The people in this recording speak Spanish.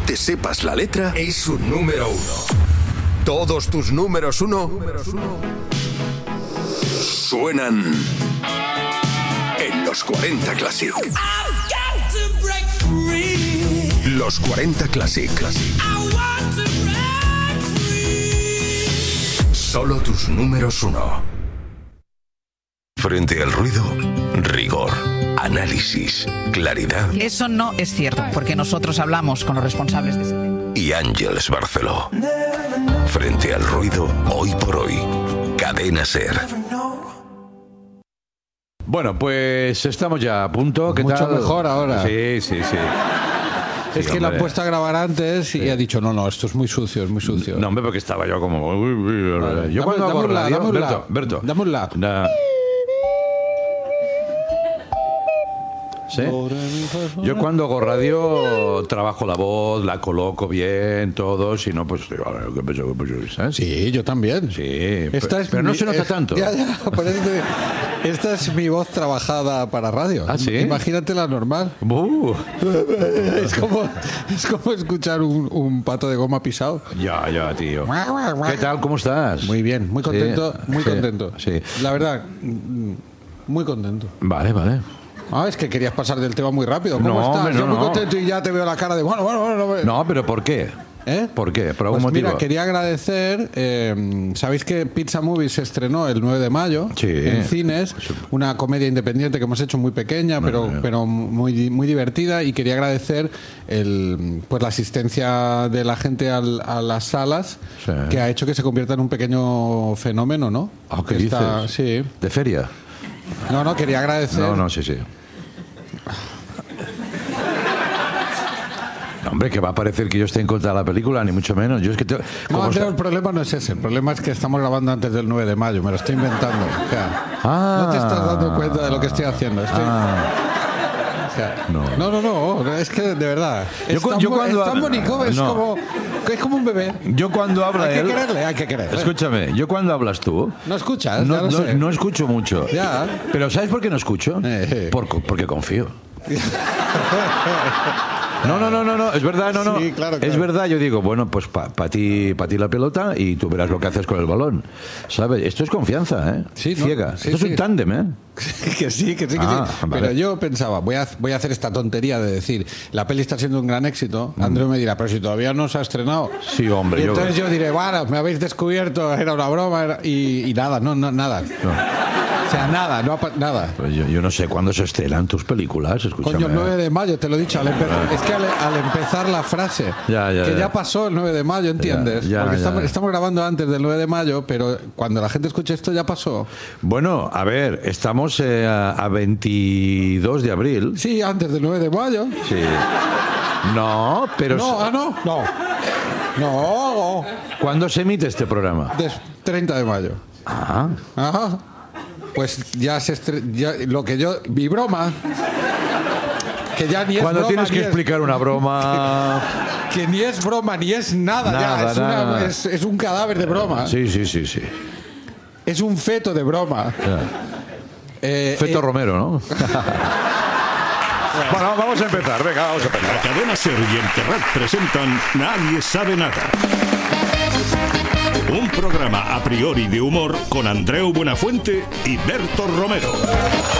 te sepas la letra, es un número 1. Todos tus números 1 suenan en los 40 Classic. Los 40 Classic. Solo tus números 1. Frente al ruido, rigor, análisis, claridad. Eso no es cierto, porque nosotros hablamos con los responsables de ese tema. Y Ángeles Barceló. Frente al ruido, hoy por hoy. Cadena SER. Bueno, pues estamos ya a punto. ¿Qué Mucho tal? mejor ahora. Sí. Es que lo han puesto a grabar antes y ha dicho, no, esto es muy sucio, es muy sucio. No, hombre, porque estaba yo como... Vale. Yo cuando hago radio... Berto. Dame un la. ¿Sí? Yo cuando hago radio trabajo la voz, la coloco bien, todo, si no, pues... ¿sabes? Sí, yo también. Sí, Pero no se nota tanto. Ya, por eso esta es mi voz trabajada para radio. ¿Ah, sí? Imagínate la normal. Es como escuchar un pato de goma pisado. Ya, tío. ¿Qué tal? ¿Cómo estás? Muy bien, muy contento, contento. Sí. La verdad, muy contento. Vale. Es que querías pasar del tema muy rápido. ¿Cómo estás? Hombre, Yo muy contento y ya te veo la cara de bueno. No, pero ¿por qué? ¿Por qué? ¿Por algún motivo? Mira, quería agradecer. Sabéis que Pizza Movie se estrenó el 9 de mayo en cines. Una comedia independiente que hemos hecho muy pequeña, pero muy, muy divertida. Y quería agradecer la asistencia de la gente a las salas, que ha hecho que se convierta en un pequeño fenómeno, ¿no? ¿Qué dices? Sí. ¿De feria? No, quería agradecer. Sí. No, hombre, que va a parecer que yo esté en contra de la película, ni mucho menos. Yo es que Andreu, el problema no es ese. El problema es que estamos grabando antes del 9 de mayo. Me lo estoy inventando. O sea, no te estás dando cuenta de lo que estoy haciendo. No. Es que de verdad. Es tan bonito. Es como un bebé. Yo cuando habla hay él... Hay que quererle. Escúchame, yo cuando hablas tú... ¿No escuchas? No escucho mucho. Ya. Pero ¿sabes por qué no escucho? Porque confío. No, es verdad, no. Sí, claro. Es verdad, yo digo, bueno, pues para ti la pelota y tú verás lo que haces con el balón. ¿Sabes? Esto es confianza, ¿eh? Sí, ¿no? Ciega. Sí, Esto es un tándem, ¿eh? que sí. Vale. Pero yo pensaba, voy a hacer esta tontería de decir, la peli está siendo un gran éxito. Andreu me dirá, pero si todavía no se ha estrenado. Sí, hombre. Y entonces yo diré, bueno, me habéis descubierto, era una broma. Y nada, nada. O sea, nada. Pues yo no sé cuándo se estrenan tus películas, escúchame. Coño, el 9 de mayo, te lo he dicho. Es que al empezar la frase, ya pasó el 9 de mayo, ¿entiendes? Porque estamos grabando antes del 9 de mayo, pero cuando la gente escuche esto ya pasó. Bueno, a ver, estamos a 22 de abril. Sí, antes del 9 de mayo. Sí. No, pero... No. ¿Cuándo se emite este programa? 30 de mayo. Ajá. Pues ya lo que yo... Mi broma... Que ya ni es cuando broma, tienes que explicar una broma... Que ni es broma, ni es nada. Es un cadáver de broma. Sí. Es un feto de broma. Feto Romero, ¿no? Bueno, vamos a empezar. Venga, vamos a empezar. La cadena SER y el Terrat presentan Nadie sabe nada. Un programa a priori de humor con Andreu Buenafuente y Berto Romero.